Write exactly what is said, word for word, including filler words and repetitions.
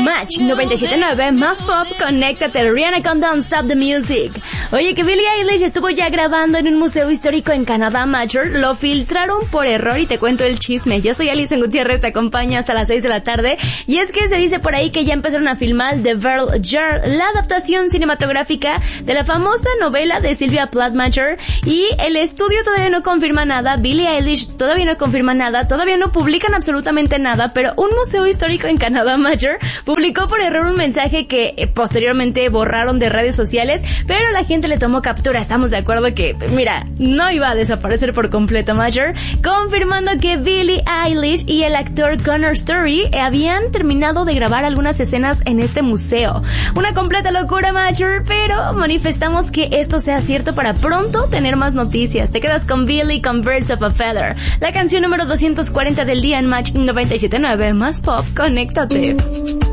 Match noventa y siete punto nueve más pop, conéctate. Rihanna con Don't Stop the Music. Oye, que Billie Eilish estuvo ya grabando en un museo histórico en Canadá, Major. Lo filtraron por error y te cuento el chisme. Yo soy Alison Gutiérrez, te acompaño hasta las seis de la tarde. Y es que se dice por ahí que ya empezaron a filmar The Verl Jar, la adaptación cinematográfica de la famosa novela de Sylvia Plath, Major. Y el estudio todavía no confirma nada, Billie Eilish todavía no confirma nada, todavía no publican absolutamente nada, pero un museo histórico en Canadá, Major, publicó por error un mensaje que eh, posteriormente borraron de redes sociales, pero la gente le tomó captura. Estamos de acuerdo que, mira, no iba a desaparecer por completo, Major, confirmando que Billie Eilish y el actor Connor Story eh, habían terminado de grabar algunas escenas en este museo. Una completa locura, Major, pero manifestamos que esto sea cierto para pronto tener más noticias. Te quedas con Billie con Birds of a Feather, la canción número doscientos cuarenta del día en Match noventa y siete punto nueve más pop, conéctate.